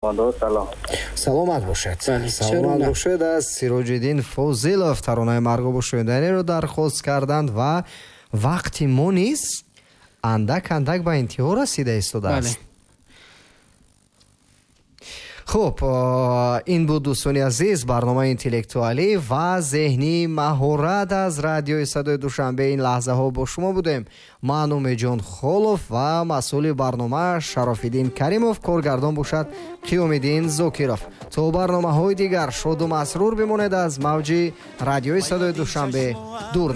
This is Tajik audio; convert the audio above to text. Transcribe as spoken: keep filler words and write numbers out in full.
салом. саломат бошед. саломат бошед. Аз Сироҷиддин Фозилов таронаи маргу бошоиданеро дархост карданд ва вақти мо низ андак андак ба интиҳо расида истодааст. хуб, ин буд дӯстони азиз барномаи интеллектуалӣ ва зеҳнӣ маҳорат аз радиои Садои Душанбе. ин лаҳзаҳо бо шумо будем. ман Умедҷон Холов ва масъули барнома Шарофиддин Каримов, коргардон бошад Қиёмиддин Зокиров. то барномаҳои дигар шоду масрур бимонед аз мавҷи радиои Садои Душанбе. дур